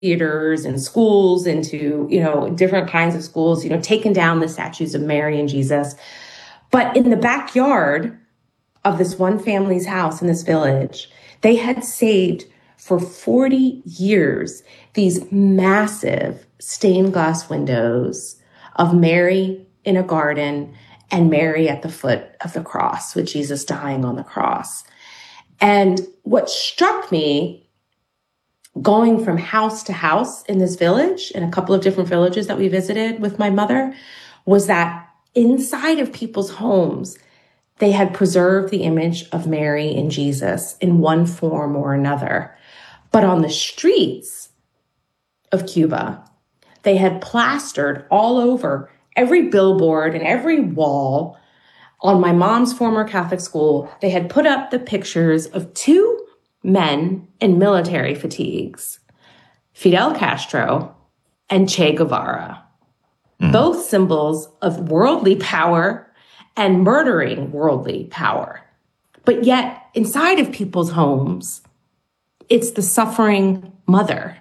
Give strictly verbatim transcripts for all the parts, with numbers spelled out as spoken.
theaters and schools, into, you know, different kinds of schools, you know, taken down the statues of Mary and Jesus. But in the backyard of this one family's house in this village, they had saved for forty years these massive stained glass windows of Mary in a garden and Mary at the foot of the cross with Jesus dying on the cross. And what struck me going from house to house in this village, in a couple of different villages that we visited with my mother, was that inside of people's homes, they had preserved the image of Mary and Jesus in one form or another. But on the streets of Cuba, they had plastered all over every billboard and every wall. On my mom's former Catholic school, they had put up the pictures of two men in military fatigues, Fidel Castro and Che Guevara, mm. both symbols of worldly power and murdering worldly power. But yet, inside of people's homes, it's the suffering mother.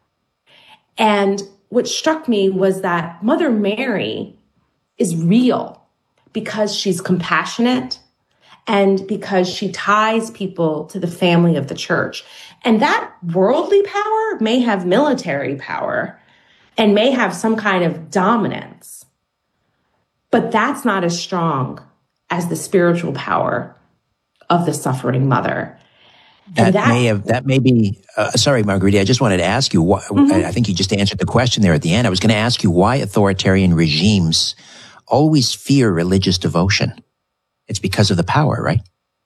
And what struck me was that Mother Mary is real because she's compassionate and because she ties people to the family of the church. And that worldly power may have military power and may have some kind of dominance, but that's not as strong as the spiritual power of the suffering mother. That, that may have, that may be, uh, sorry, Margarita, I just wanted to ask you, why, mm-hmm. I, I think you just answered the question there at the end. I was going to ask you why authoritarian regimes always fear religious devotion. It's because of the power, right?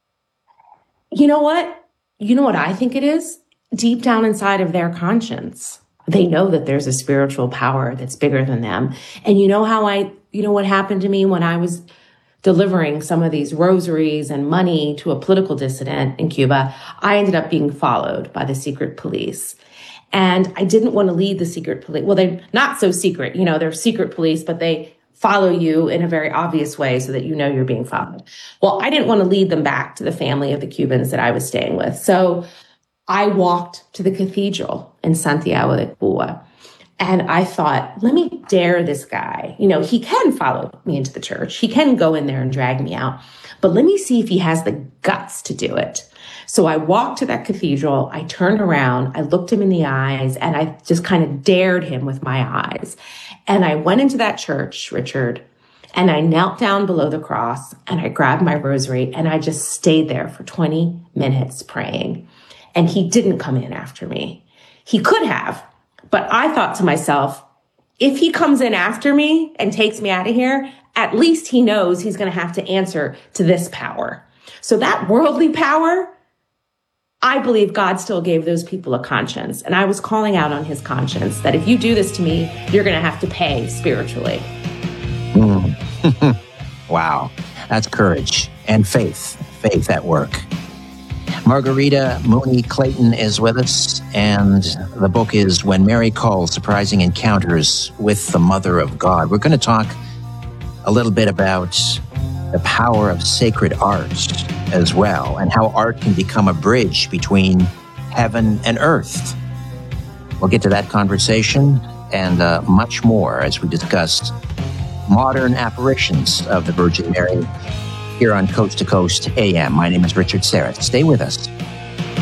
You know what? You know what I think it is? Deep down inside of their conscience, they know that there's a spiritual power that's bigger than them. And you know how I, you know what happened to me when I was delivering some of these rosaries and money to a political dissident in Cuba? I ended up being followed by the secret police. And I didn't want to lead the secret police. Well, they're not so secret, you know, they're secret police, but they follow you in a very obvious way so that you know you're being followed. Well, I didn't want to lead them back to the family of the Cubans that I was staying with. So I walked to the cathedral in Santiago de Cuba. And I thought, let me dare this guy. You know, he can follow me into the church. He can go in there and drag me out. But let me see if he has the guts to do it. So I walked to that cathedral. I turned around. I looked him in the eyes, and I just kind of dared him with my eyes. And I went into that church, Richard, and I knelt down below the cross, and I grabbed my rosary, and I just stayed there for twenty minutes praying. And he didn't come in after me. He could have. But I thought to myself, if he comes in after me and takes me out of here, at least he knows he's going to have to answer to this power. So that worldly power, I believe God still gave those people a conscience. And I was calling out on his conscience that if you do this to me, you're going to have to pay spiritually. Mm. Wow. That's courage and faith, faith at work. Margarita Mooney Clayton is with us, and the book is When Mary Calls, Surprising Encounters with the Mother of God. We're going to talk a little bit about the power of sacred art as well, and how art can become a bridge between heaven and earth. We'll get to that conversation and uh, much more as we discuss modern apparitions of the Virgin Mary here on Coast to Coast A M. My name is Richard Serra. Stay with us.